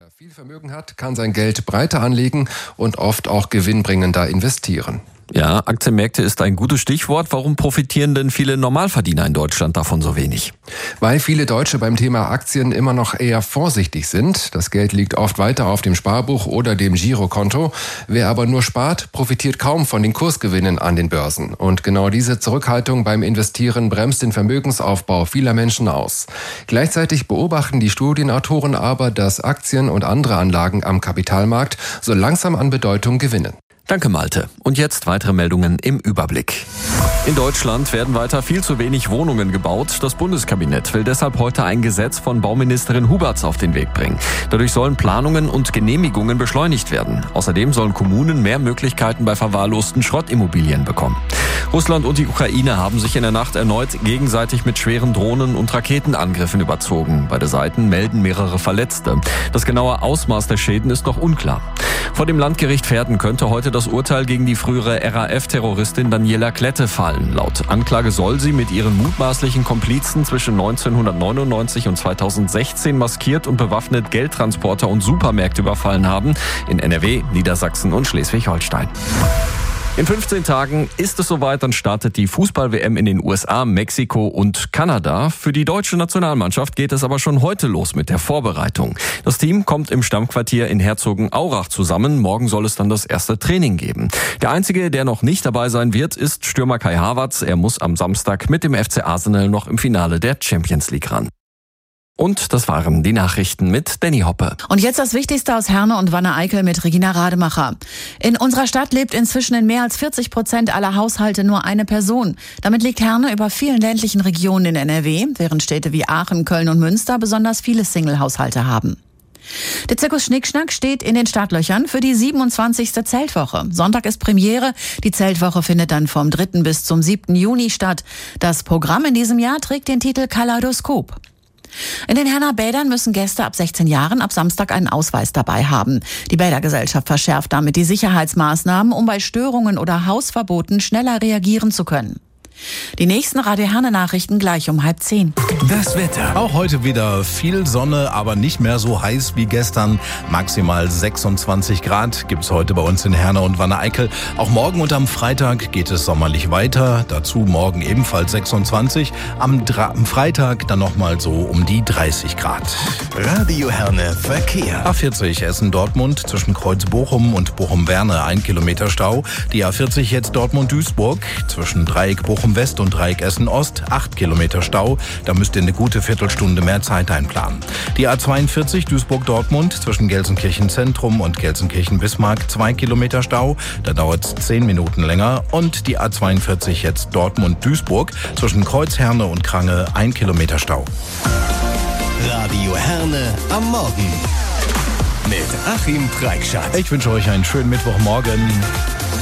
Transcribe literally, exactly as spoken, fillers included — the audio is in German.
Wer viel Vermögen hat, kann sein Geld breiter anlegen und oft auch gewinnbringender investieren. Ja, Aktienmärkte ist ein gutes Stichwort. Warum profitieren denn viele Normalverdiener in Deutschland davon so wenig? Weil viele Deutsche beim Thema Aktien immer noch eher vorsichtig sind. Das Geld liegt oft weiter auf dem Sparbuch oder dem Girokonto. Wer aber nur spart, profitiert kaum von den Kursgewinnen an den Börsen. Und genau diese Zurückhaltung beim Investieren bremst den Vermögensaufbau vieler Menschen aus. Gleichzeitig beobachten die Studienautoren aber, dass Aktien und andere Anlagen am Kapitalmarkt so langsam an Bedeutung gewinnen. Danke, Malte. Und jetzt weitere Meldungen im Überblick. In Deutschland werden weiter viel zu wenig Wohnungen gebaut. Das Bundeskabinett will deshalb heute ein Gesetz von Bauministerin Huberts auf den Weg bringen. Dadurch sollen Planungen und Genehmigungen beschleunigt werden. Außerdem sollen Kommunen mehr Möglichkeiten bei verwahrlosten Schrottimmobilien bekommen. Russland und die Ukraine haben sich in der Nacht erneut gegenseitig mit schweren Drohnen- und Raketenangriffen überzogen. Beide Seiten melden mehrere Verletzte. Das genaue Ausmaß der Schäden ist noch unklar. Vor dem Landgericht Verden könnte heute das Urteil gegen die frühere R A F-Terroristin Daniela Klette fallen. Laut Anklage soll sie mit ihren mutmaßlichen Komplizen zwischen neunzehnhundertneunundneunzig und zweitausendsechzehn maskiert und bewaffnet Geldtransporter und Supermärkte überfallen haben in N R W, Niedersachsen und Schleswig-Holstein. In fünfzehn Tagen ist es soweit, dann startet die Fußball-W M in den U S A, Mexiko und Kanada. Für die deutsche Nationalmannschaft geht es aber schon heute los mit der Vorbereitung. Das Team kommt im Stammquartier in Herzogenaurach zusammen. Morgen soll es dann das erste Training geben. Der Einzige, der noch nicht dabei sein wird, ist Stürmer Kai Havertz. Er muss am Samstag mit dem F C Arsenal noch im Finale der Champions League ran. Und das waren die Nachrichten mit Danny Hoppe. Und jetzt das Wichtigste aus Herne und Wanne-Eickel mit Regina Rademacher. In unserer Stadt lebt inzwischen in mehr als vierzig Prozent aller Haushalte nur eine Person. Damit liegt Herne über vielen ländlichen Regionen in N R W, während Städte wie Aachen, Köln und Münster besonders viele Single-Haushalte haben. Der Zirkus Schnickschnack steht in den Startlöchern für die siebenundzwanzigste Zeltwoche. Sonntag ist Premiere. Die Zeltwoche findet dann vom dritten bis zum siebten Juni statt. Das Programm in diesem Jahr trägt den Titel Kaleidoskop. In den Herner Bädern müssen Gäste ab sechzehn Jahren ab Samstag einen Ausweis dabei haben. Die Bädergesellschaft verschärft damit die Sicherheitsmaßnahmen, um bei Störungen oder Hausverboten schneller reagieren zu können. Die nächsten Radio Herne Nachrichten gleich um halb zehn. Das Wetter. Auch heute wieder viel Sonne, aber nicht mehr so heiß wie gestern. Maximal sechsundzwanzig Grad gibt's heute bei uns in Herne und Wanne-Eickel. Auch morgen und am Freitag geht es sommerlich weiter. Dazu morgen ebenfalls sechsundzwanzig. Am, Dra- am Freitag dann nochmal so um die dreißig Grad. Radio Herne Verkehr. A vierzig Essen-Dortmund zwischen Kreuz Bochum und Bochum-Werne ein Kilometer Stau. Die A vierzig jetzt Dortmund-Duisburg zwischen Dreieck Bochum West und Dreieck Essen Ost, acht Kilometer Stau. Da müsst ihr eine gute Viertelstunde mehr Zeit einplanen. Die A zweiundvierzig Duisburg-Dortmund zwischen Gelsenkirchen Zentrum und Gelsenkirchen-Bismarck, zwei Kilometer Stau. Da dauert es zehn Minuten länger. Und die A zweiundvierzig jetzt Dortmund-Duisburg zwischen Kreuzherne und Krange, ein Kilometer Stau. Radio Herne am Morgen mit Achim Preikschat. Ich wünsche euch einen schönen Mittwochmorgen.